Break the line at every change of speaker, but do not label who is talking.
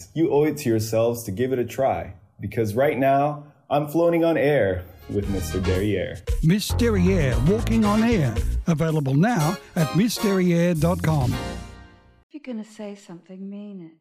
you owe it to yourselves to give it a try. Because right now, I'm floating on air with Mr. Derriere.
Miss Derriere, Walking on Air. Available now at MissDerriere.com.
If you're going to say something, mean it.